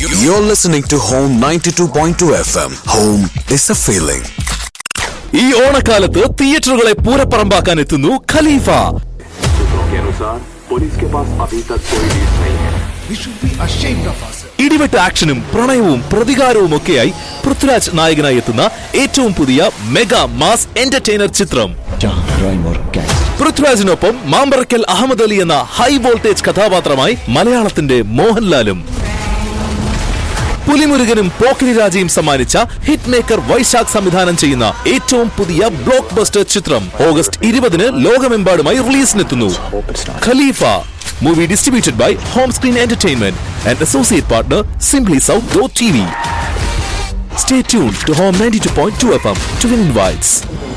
You're listening to Home 92.2 FM. Home is a feeling. ഈ ഓണക്കാലത്ത് തിയേറ്ററുകളെ പൂരപ്പറമ്പാക്കാൻ എത്തുന്നു ഖലീഫ. ഇടിവെട്ട് ആക്ഷനും പ്രണയവും പ്രതികാരവും ഒക്കെയായി പൃഥ്വിരാജ് നായകനായി എത്തുന്ന ഏറ്റവും പുതിയ മെഗാ മാസ് എന്റർടൈനർ ചിത്രം. പൃഥ്വിരാജിനൊപ്പം മാമ്പറക്കൽ അഹമ്മദ് അലി എന്ന ഹൈ വോൾട്ടേജ് കഥാപാത്രമായി മലയാളത്തിന്റെ മോഹൻലാലും പുലിമുരുകനും പോക്കിരി രാജയും സമ്മാനിച്ച ഹിറ്റ് മേക്കർ വൈശാഖ് സംവിധാനം ചെയ്യുന്ന ഏറ്റവും പുതിയ ബ്ലോക്ക് ബസ്റ്റർ ചിത്രം August 20 ലോകമെമ്പാടുമായി റിലീസിനെത്തുന്നു. Khalifa movie distributed by whom screen entertainment and associate partner Simply South.tv. Stay tuned to Home 92.2 FM to win invites.